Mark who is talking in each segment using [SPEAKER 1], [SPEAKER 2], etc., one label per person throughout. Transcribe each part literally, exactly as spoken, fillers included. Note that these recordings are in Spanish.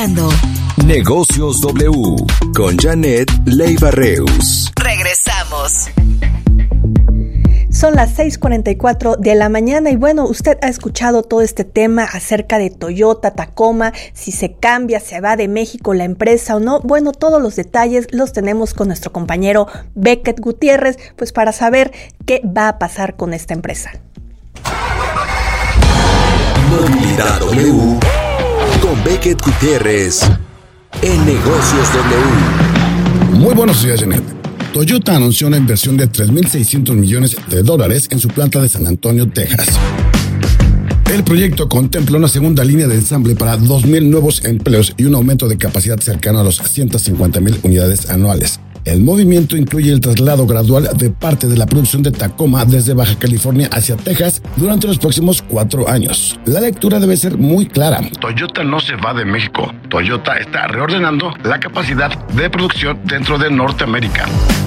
[SPEAKER 1] Negocios W con Janet Leiva Reus.
[SPEAKER 2] Regresamos.
[SPEAKER 3] Son las seis cuarenta y cuatro de la mañana y bueno, usted ha escuchado todo este tema acerca de Toyota Tacoma, si se cambia, se va de México la empresa o no. Bueno, todos los detalles los tenemos con nuestro compañero Beckett Gutiérrez, pues para saber qué va a pasar con esta empresa.
[SPEAKER 1] Movilidad W con Beckett Gutiérrez en Negocios W.
[SPEAKER 4] Muy buenos días, Janet. Toyota anunció una inversión de tres mil seiscientos millones de dólares en su planta de San Antonio, Texas. El proyecto contempla una segunda línea de ensamble para dos mil nuevos empleos y un aumento de capacidad cercano a los ciento cincuenta mil unidades anuales. El movimiento incluye el traslado gradual de parte de la producción de Tacoma desde Baja California hacia Texas durante los próximos cuatro años. La lectura debe ser muy clara. Toyota no se va de México. Toyota está reordenando la capacidad de producción dentro de Norteamérica.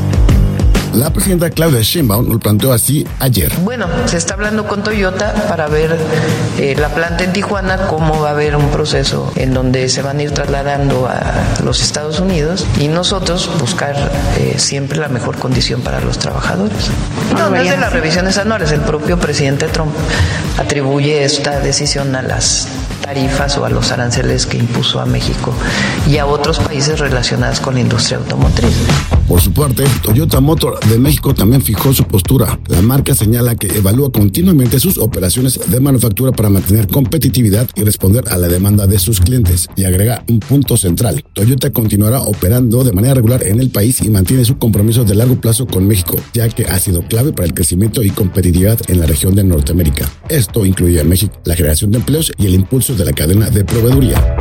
[SPEAKER 4] La presidenta Claudia Sheinbaum lo planteó así ayer.
[SPEAKER 5] Bueno, se está hablando con Toyota para ver eh, la planta en Tijuana, cómo va a haber un proceso en donde se van a ir trasladando a los Estados Unidos y nosotros buscar eh, siempre la mejor condición para los trabajadores. No, no es de las revisiones anuales. El propio presidente Trump atribuye esta decisión a las tarifas o a los aranceles que impuso a México y a otros países relacionados con la industria automotriz.
[SPEAKER 4] Por su parte, Toyota Motor de México también fijó su postura. La marca señala que evalúa continuamente sus operaciones de manufactura para mantener competitividad y responder a la demanda de sus clientes. Y agrega un punto central. Toyota continuará operando de manera regular en el país y mantiene su compromiso de largo plazo con México, ya que ha sido clave para el crecimiento y competitividad en la región de Norteamérica. Esto incluye a México, la generación de empleos y el impulso de la cadena de proveeduría.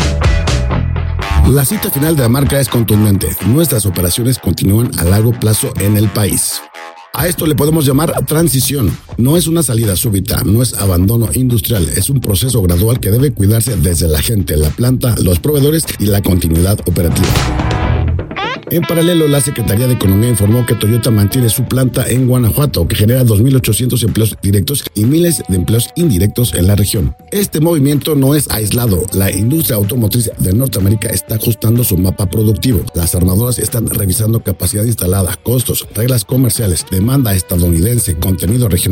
[SPEAKER 4] La cita final de la marca es contundente. Nuestras operaciones continúan a largo plazo en el país. A esto le podemos llamar transición. No es una salida súbita, no es abandono industrial, es un proceso gradual que debe cuidarse desde la gente, la planta, los proveedores y la continuidad operativa. En paralelo, la Secretaría de Economía informó que Toyota mantiene su planta en Guanajuato, que genera dos mil ochocientos empleos directos y miles de empleos indirectos en la región. Este movimiento no es aislado. La industria automotriz de Norteamérica está ajustando su mapa productivo. Las armadoras están revisando capacidad instalada, costos, reglas comerciales, demanda estadounidense, contenido regional